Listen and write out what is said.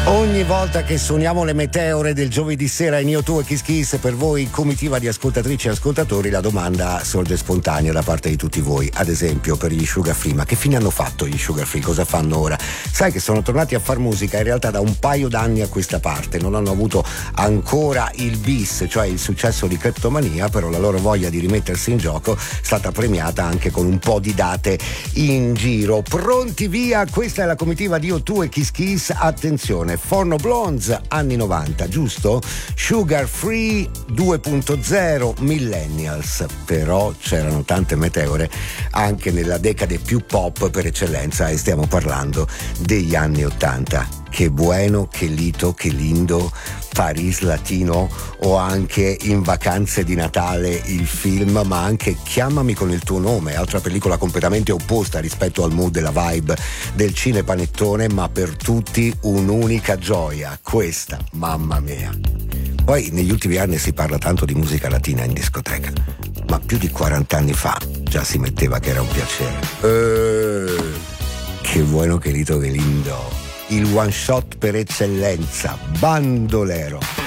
Ogni volta che suoniamo le meteore del giovedì sera in Io, Tu e Kiss Kiss, per voi comitiva di ascoltatrici e ascoltatori, la domanda sorge spontanea da parte di tutti voi. Ad esempio per gli Sugar Free: ma che fine hanno fatto gli Sugar Free? Cosa fanno ora? Sai che sono tornati a far musica in realtà da un paio d'anni a questa parte, non hanno avuto ancora il bis, cioè il successo di Kleptomania, però la loro voglia di rimettersi in gioco è stata premiata anche con un po' di date in giro. Pronti via, questa è la comitiva di Io, Tu e Kiss Kiss. Attenzione, Forno Blondes anni 90, giusto? Sugar Free 2.0 Millennials. Però c'erano tante meteore anche nella decade più pop per eccellenza, e stiamo parlando degli anni 80. Che bueno, che lito, che lindo, Paris Latino, o anche In vacanze di Natale, il film, ma anche Chiamami con il tuo nome, altra pellicola completamente opposta rispetto al mood e la vibe del cinepanettone, ma per tutti un'unica gioia, questa, mamma mia. Poi negli ultimi anni si parla tanto di musica latina in discoteca, ma più di 40 anni fa già si metteva che era un piacere. Che bueno, che lito, che lindo. Il one shot per eccellenza, Bandolero.